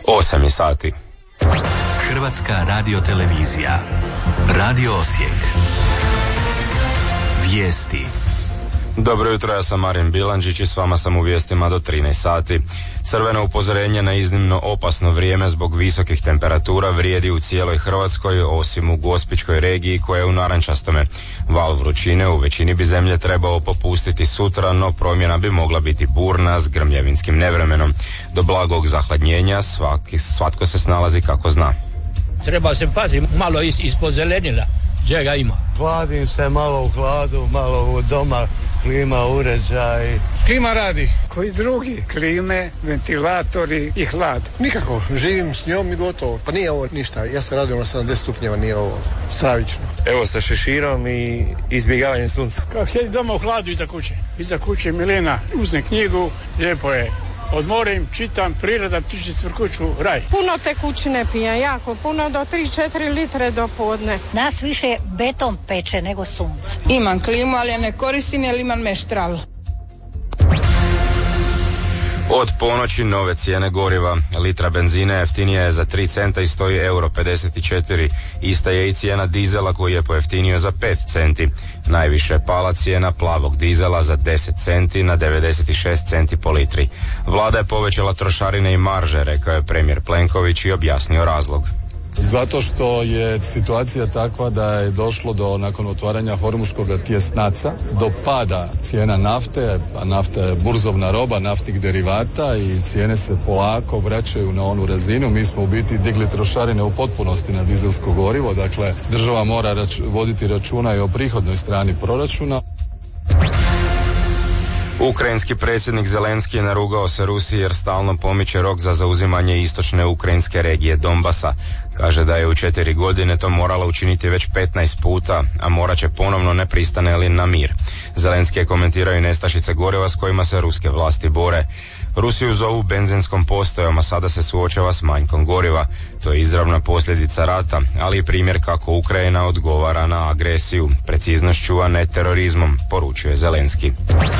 8 sati. Hrvatska radiotelevizija. Radio Osijek. Vijesti. Dobro jutro, ja sam Marin Bilandžić i s vama sam u vijestima do 13 sati. Crveno upozorenje na iznimno opasno vrijeme zbog visokih temperatura vrijedi u cijeloj Hrvatskoj, osim u Gospićkoj regiji koja je u narančastome. Val vrućine u većini bi zemlje trebao popustiti sutra, no promjena bi mogla biti burna s grmljavinskim nevremenom. Do blagog zahladnjenja svatko se snalazi kako zna. Treba se paziti malo ispod zelenila, čega ima. Hladim se malo u hladu, malo u doma, klima, uređaj. Klima radi, koji drugi, klime, ventilatori i hlad. Nikako, živim s njom i gotovo. Pa nije ovo ništa, ja sam radio na 70 stupnjeva, nije ovo stravično. Evo sa šeširom i izbjegavanjem sunca. Kao sjedi doma u hladu iza kuće. Iza kuće Milena uzme knjigu, lijepo je. Odmorim, čitam, priroda, ptiči cvrkuću, raj. Puno tekućine pijem, jako puno, do 3-4 litre do podne. Nas više beton peče nego sunce. Imam klimu, ali je ne koristim jer imam meštral. Od ponoći nove cijene goriva. Litra benzina jeftinija je za 3 centa i stoji €54. Ista je i cijena dizela koji je pojeftinio za 5 centi. Najviše je pala cijena plavog dizela za 10 centi na 96 centi po litri. Vlada je povećala trošarine i marže, rekao je premijer Plenković i objasnio razlog. Zato što je situacija takva da je došlo do, nakon otvaranja Hormuškog tjesnaca, do pada cijena nafte, a nafta je burzovna roba naftnih derivata i cijene se polako vraćaju na onu razinu. Mi smo u biti digli trošarine u potpunosti na dizelsko gorivo, dakle država mora voditi računa i o prihodnoj strani proračuna. Ukrajinski predsjednik Zelenski narugao se Rusiji jer stalno pomiče rok za zauzimanje istočne ukrajinske regije Donbasa. Kaže da je u 4 godine to morala učiniti već 15 puta, a morat će ponovno ne pristane li na mir. Zelenski je komentirao i nestašice goriva s kojima se ruske vlasti bore. Rusiju zovu benzinskom postajom, a sada se suočava s manjkom goriva. To je izravna posljedica rata, ali i primjer kako Ukrajina odgovara na agresiju, preciznošću, a ne terorizmom, poručuje Zelenski.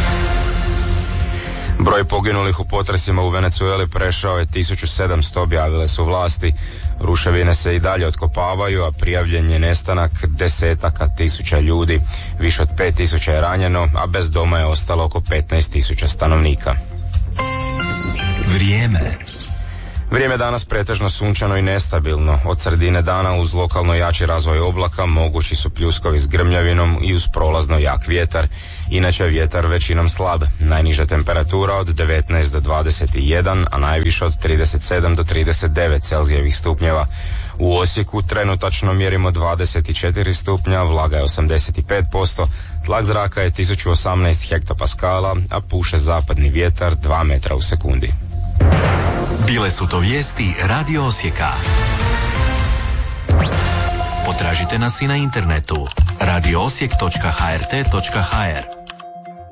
Broj poginulih u potresima u Venezueli prešao je 1700, objavile su vlasti. Ruševine se i dalje otkopavaju, a prijavljen je nestanak desetaka tisuća ljudi. Više od 5000 je ranjeno, a bez doma je ostalo oko 15.000 stanovnika. Vrijeme danas pretežno sunčano i nestabilno. Od sredine dana uz lokalno jači razvoj oblaka mogući su pljuskovi s grmljavinom i uz prolazno jak vjetar. Inače vjetar većinom slab. Najniža temperatura od 19 do 21, a najviša od 37 do 39 Celzijevih stupnjeva. U Osijeku trenutačno mjerimo 24 stupnja, vlaga je 85%, tlak zraka je 1018 hektopaskala, a puše zapadni vjetar 2 metra u sekundi. Bile su to vijesti Radio Osijeka. Potražite nas i na internetu radioosijek.hrt.hr.